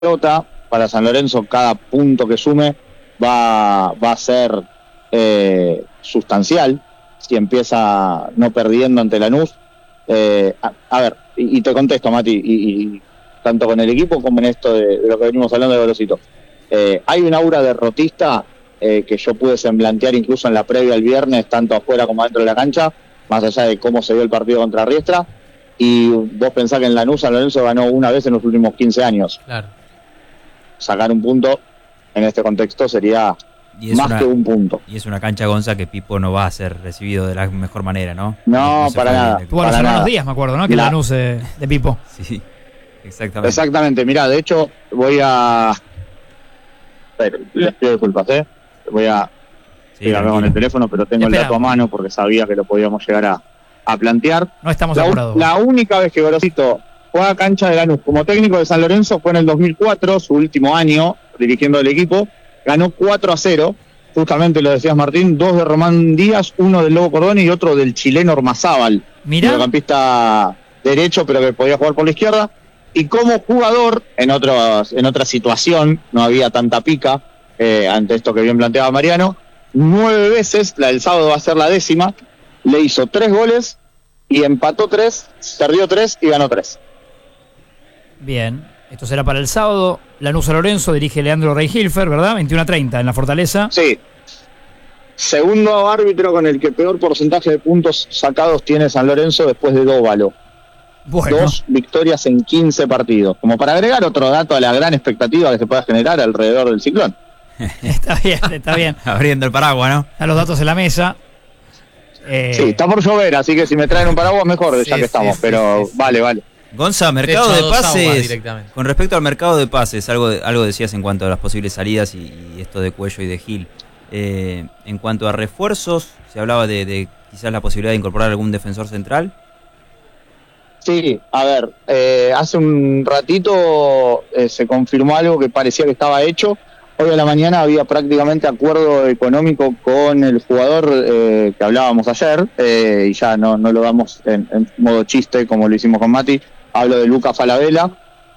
pelota, para San Lorenzo cada punto que sume va a ser sustancial, si empieza no perdiendo ante Lanús. A ver, y te contesto, Mati, y tanto con el equipo como en esto de lo que venimos hablando de Gorosito. Hay un aura derrotista que yo pude semblantear incluso en la previa el viernes, tanto afuera como dentro de la cancha, más allá de cómo se dio el partido contra Riestra. Y vos pensás que en Lanús San Lorenzo ganó una vez en los últimos 15 años. Claro. Sacar un punto en este contexto sería más que un punto. Y es una cancha, Gonza, que Pipo no va a ser recibido de la mejor manera, ¿no? No, para nada. Tuvo los hermanos Díaz, me acuerdo, ¿no? Que Lanús de Pipo. Sí, exactamente. Exactamente, mirá, de hecho voy a... Les pido disculpas, voy a... Sí, con el teléfono, pero tengo el dato a mano porque sabía que lo podíamos llegar a plantear. No estamos apurados. La única vez que Gorosito fue a cancha de Lanús como técnico de San Lorenzo fue en el 2004, su último año dirigiendo el equipo. Ganó 4-0, justamente lo decías, Martín, 2 de Román Díaz, 1 del Lobo Cordoni y otro del chileno Ormazábal, mediocampista derecho pero que podía jugar por la izquierda. Y como jugador, en otra situación, no había tanta pica ante esto que bien planteaba Mariano, 9 veces, la del sábado va a ser la 10ª, le hizo 3 goles y empató 3, perdió 3 y ganó 3. Bien, esto será para el sábado. Lanús San Lorenzo dirige Leandro Reinhilfer, ¿verdad? 21:30 en la Fortaleza. Sí. Segundo árbitro con el que peor porcentaje de puntos sacados tiene San Lorenzo después de Dóvalo. Bueno. 2 victorias en 15 partidos. Como para agregar otro dato a la gran expectativa que se pueda generar alrededor del ciclón. Está bien, está bien. Abriendo el paraguas, ¿no? Están los datos en la mesa. Sí, está por llover, así que si me traen un paraguas mejor, ya que estamos, pero vale. Gonza, mercado de pases, con respecto al mercado de pases, algo decías en cuanto a las posibles salidas y esto de Cuello y de Gil. En cuanto a refuerzos, se hablaba de quizás la posibilidad de incorporar algún defensor central. Sí, a ver, hace un ratito se confirmó algo que parecía que estaba hecho. Hoy a la mañana había prácticamente acuerdo económico con el jugador que hablábamos ayer, y ya no lo damos en modo chiste como lo hicimos con Mati. Hablo de Luca Falabella.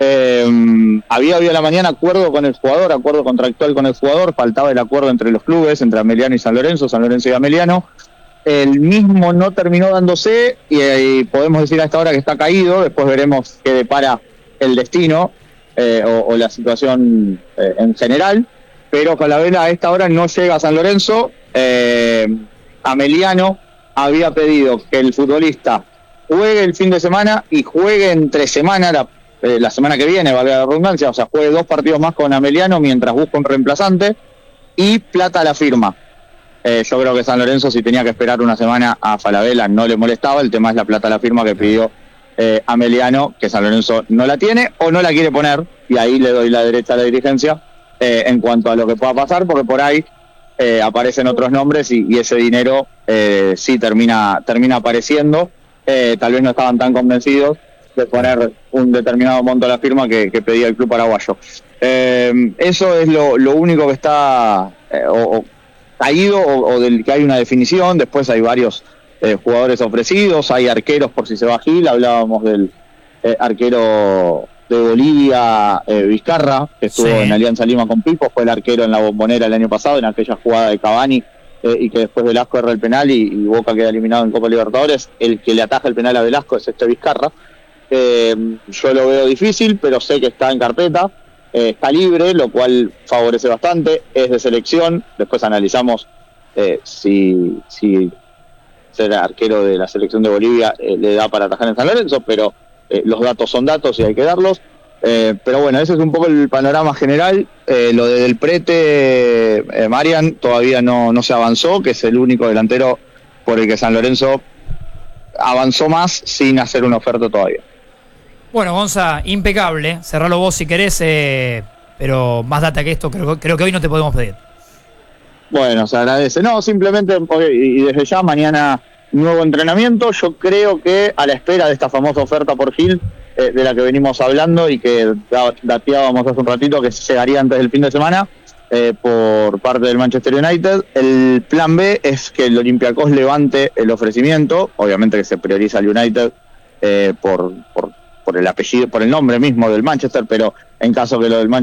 Había hoy a la mañana acuerdo con el jugador, acuerdo contractual con el jugador, faltaba el acuerdo entre los clubes, entre Ameliano y San Lorenzo y Ameliano. El mismo no terminó dándose y podemos decir a esta hora que está caído. Después veremos qué depara el destino o la situación en general, pero Falabella a esta hora no llega a San Lorenzo. Ameliano había pedido que el futbolista juegue el fin de semana y juegue entre semana, la semana que viene, valga la redundancia, o sea, juegue 2 partidos más con Ameliano mientras busca un reemplazante y plata a la firma. Yo creo que San Lorenzo, si tenía que esperar una semana a Falabella, no le molestaba. El tema es la plata a la firma que pidió Ameliano, que San Lorenzo no la tiene o no la quiere poner, y ahí le doy la derecha a la dirigencia en cuanto a lo que pueda pasar, porque por ahí aparecen otros nombres y ese dinero sí termina apareciendo. Tal vez no estaban tan convencidos de poner un determinado monto a la firma que pedía el club paraguayo. Eso es lo único que está caído o del que hay una definición. Después hay varios jugadores ofrecidos, hay arqueros por si se va Gil. Hablábamos del arquero de Bolivia, Vizcarra, que estuvo en Alianza Lima con Pipo, fue el arquero en la Bombonera el año pasado, en aquella jugada de Cavani, y que después Velasco erra el penal y Boca queda eliminado en Copa Libertadores. El que le ataja el penal a Velasco es Vizcarra. Yo lo veo difícil, pero sé que está en carpeta, está libre, lo cual favorece bastante, es de selección. Después analizamos si ser arquero de la selección de Bolivia le da para atajar en San Lorenzo, pero los datos son datos y hay que darlos. Pero bueno, ese es un poco el panorama general. Lo de Del Prete, Marian, todavía no se avanzó, que es el único delantero por el que San Lorenzo avanzó más sin hacer una oferta todavía. Bueno, Gonza, impecable. Cerralo vos si querés, pero más data que esto creo que hoy no te podemos pedir. Bueno, se agradece. No, simplemente, y desde ya mañana nuevo entrenamiento. Yo creo que a la espera de esta famosa oferta por Gil, de la que venimos hablando y que dateábamos hace un ratito, que llegaría antes del fin de semana por parte del Manchester United, el plan B es que el Olympiacos levante el ofrecimiento. Obviamente que se prioriza al United por por el apellido, por el nombre mismo del Manchester, pero en caso que lo del Manchester